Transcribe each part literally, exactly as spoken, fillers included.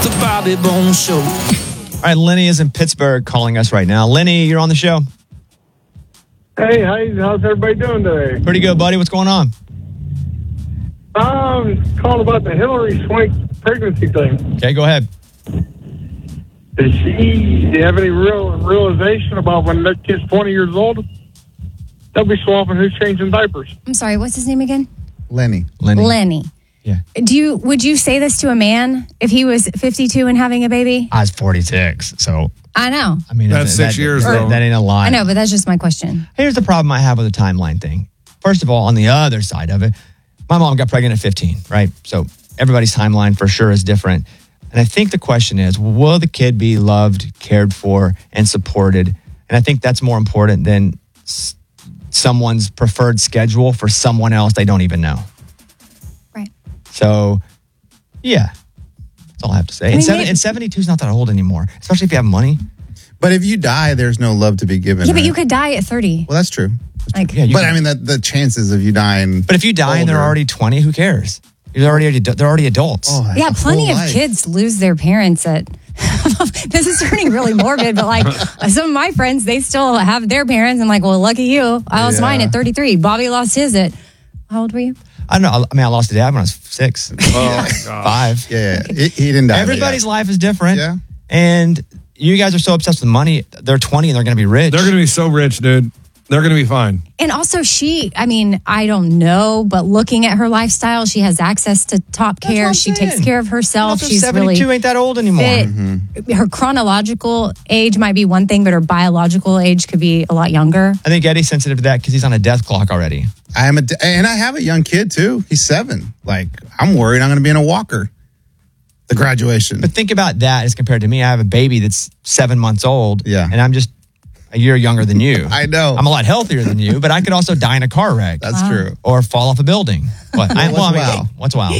The Bobby Bones Show. All right, Lenny is in Pittsburgh calling us right now. Lenny, you're on the show. Hey, how's everybody doing today? Pretty good, buddy. What's going on? Um, calling about the Hillary Swank pregnancy thing. Okay, go ahead. Does she do you have any real realization about when that kid's twenty years old? They'll be swapping who's changing diapers. I'm sorry, what's his name again? Lenny. Lenny. Lenny. Yeah. Do you would you say this to a man if he was fifty-two and having a baby? I was forty-six, so I know. I mean That's that, six that, years, that, though. that ain't a lot. I know, but that's just my question. Here's the problem I have with the timeline thing. First of all, on the other side of it, my mom got pregnant at fifteen, right? So everybody's timeline for sure is different. And I think the question is, will the kid be loved, cared for, and supported? And I think that's more important than s- someone's preferred schedule for someone else they don't even know. Right. So, yeah, that's all I have to say. I And, mean, seven, maybe- and seventy-two is not that old anymore, especially if you have money. But if you die, there's no love to be given. Yeah, but right? you could die at thirty. Well, that's true. Like, Yeah, you But can- I mean, the, the chances of you dying. But if you die and they're older- already twenty, who cares? They're already they're already adults. Oh, that's yeah, a plenty whole of life. kids lose their parents at. This is turning really morbid, but like some of my friends, they still have their parents. I'm like, well, lucky you. I lost Yeah. mine at thirty-three. Bobby lost his at. How old were you? I don't know. I mean, I lost a dad when I was six, Oh, God. five. Yeah, yeah. He, he didn't die. but Everybody's yeah. life is different. Yeah. And you guys are so obsessed with money. They're twenty and they're going to be rich. They're going to be so rich, dude. They're going to be fine. And also, she, I mean, I don't know, but looking at her lifestyle, she has access to top That's what care. I'm She saying. takes care of herself. Also, She's seventy-two really ain't that old anymore. fit. Her chronological age might be one thing, but her biological age could be a lot younger. I think Eddie's sensitive to that because he's on a death clock already. I am a, and I have a young kid too. He's seven. Like, I'm worried I'm going to be in a walker. The graduation. But think about that as compared to me. I have a baby that's seven months old. Yeah. And I'm just a year younger than you. I know. I'm a lot healthier than you, but I could also die in a car wreck. That's true. Or fall off a building. What? I, well, I mean, wow. what's wow?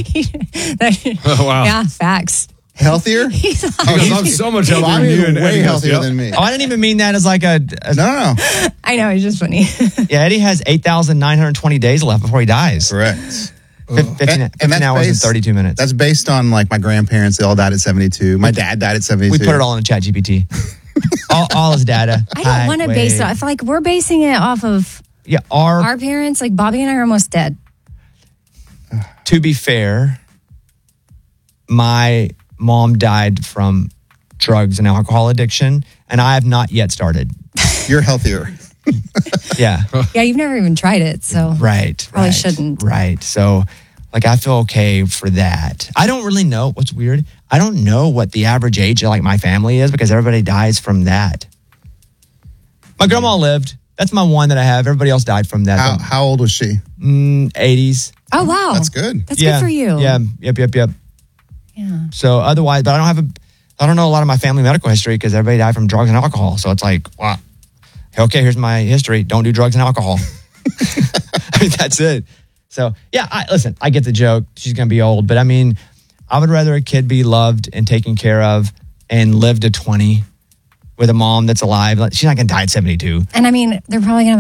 Oh, wow. Yeah, facts. Healthier? He's Because I'm so much healthier Bobby than you. is and way Eddie has- healthier yep. than me. Oh, I didn't even mean that as like a, a No, no, no. I know, it's just funny. yeah, Eddie has eight thousand nine hundred twenty days left before he dies. Correct. Fif- fifteen, And- and fifteen that's hours and based- thirty-two minutes. That's based on like my grandparents. They all died at seventy-two. My dad died at seventy-two. We put it all in Chat G P T. all, all his data. I don't want to height, base it. weight. I feel like we're basing it off of Yeah, our, our parents. Like Bobby and I are almost dead. to be fair, my mom died from drugs and alcohol addiction, and I have not yet started. You're healthier. Yeah, Yeah, you've never even tried it, so right. Probably right, shouldn't. Right. So, like, I feel okay for that. I don't really know what's weird. I don't know what the average age of like my family is because everybody dies from that. My grandma lived. That's my one that I have. Everybody else died from that. How, how old was she? Mm, eighties. Oh wow, That's good. That's yeah. good for you. Yeah. Yep. Yep. Yep. Yeah. So otherwise, but I don't have a, I don't know a lot of my family medical history because everybody died from drugs and alcohol. So it's like, wow, okay, here's my history. Don't do drugs and alcohol. I mean, that's it. So yeah, I, listen, I get the joke. She's gonna be old, but I mean, I would rather a kid be loved and taken care of and live to twenty with a mom that's alive. She's not gonna die at seventy-two. And I mean, they're probably gonna have